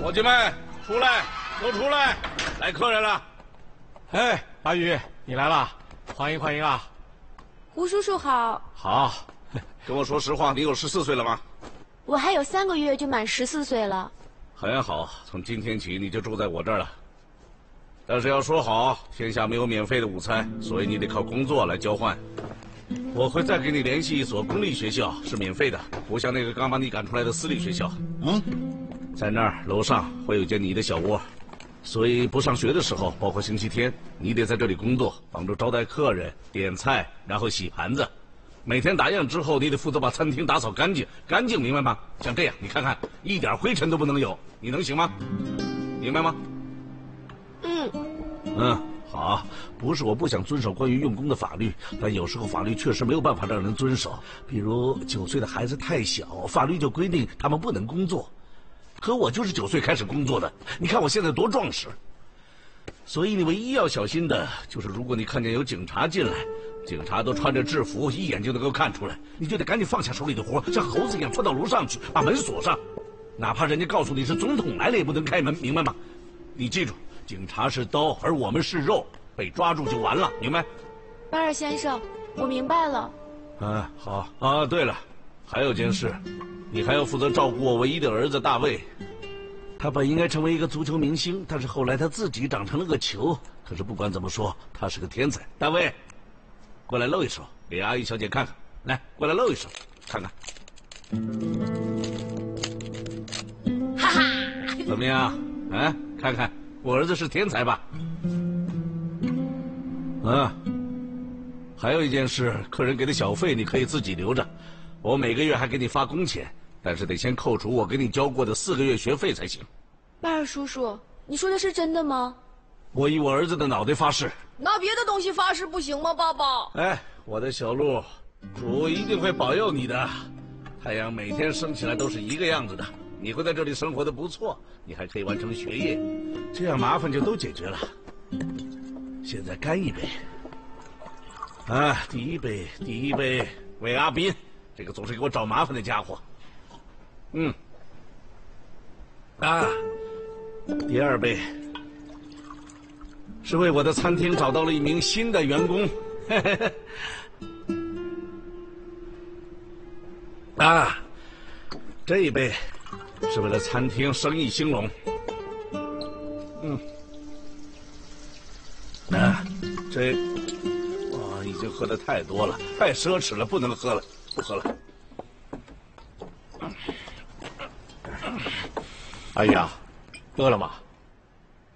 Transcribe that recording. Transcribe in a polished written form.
伙计们，出来，都出来，来客人了。 哎，阿宇，你来了，欢迎欢迎啊！ 胡叔叔好。 好， 跟我说实话，你有14岁了吗？ 我还有3个月就满14岁了。 很好，从今天起你就住在我这儿了。但是要说好，天下没有免费的午餐，所以你得靠工作来交换。我会再给你联系一所公立学校，是免费的，不像那个刚把你赶出来的私立学校。在那儿楼上会有间你的小窝，所以不上学的时候，包括星期天，你得在这里工作，帮助招待客人、点菜，然后洗盘子。每天打烊之后，你得负责把餐厅打扫干净，干净明白吗？像这样，你看看，一点灰尘都不能有，你能行吗？明白吗？好，不是我不想遵守关于用工的法律，但有时候法律确实没有办法让人遵守。比如9岁的孩子太小，法律就规定他们不能工作。可我就是9岁开始工作的，你看我现在多壮实。所以你唯一要小心的就是，如果你看见有警察进来，警察都穿着制服，一眼就能够看出来，你就得赶紧放下手里的活，像猴子一样窜到楼上去，把门锁上。哪怕人家告诉你是总统来了，也不能开门，明白吗？你记住，警察是刀，而我们是肉，被抓住就完了，明白？ 巴尔先生，我明白了。 好啊。对了，还有件事，你还要负责照顾我唯一的儿子大卫。他本应该成为一个足球明星，但是后来他自己长成了个球。可是不管怎么说，他是个天才。大卫，过来露一手，给阿姨小姐看看。来，过来露一手，看看。 哈哈， 怎么样？看看，我儿子是天才吧？还有一件事，客人给的小费你可以自己留着，我每个月还给你发工钱，但是得先扣除我给你交过的4个月学费才行。 巴尔叔叔，你说的是真的吗？ 我以我儿子的脑袋发誓。 拿别的东西发誓不行吗，爸爸？ 我的小鹿，主一定会保佑你的。太阳每天升起来都是一个样子的，你会在这里生活的不错，你还可以完成学业，这样麻烦就都解决了。现在干一杯。第一杯为阿斌，这个总是给我找麻烦的家伙。第二杯是为我的餐厅找到了一名新的员工。这一杯是为了餐厅生意兴隆。已经喝的太多了，太奢侈了，不能喝了，不喝了。 阿宇啊，饿了吗？